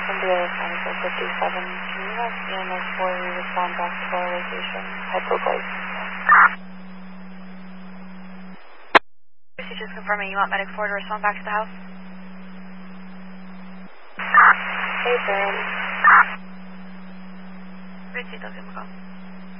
India is 57. Can you have EMS 4 respond back to our location? Hypoglycemia. Just confirming you want Medic 4 to respond back to the house? Hey, Ben. Gracie, they'll give him a call.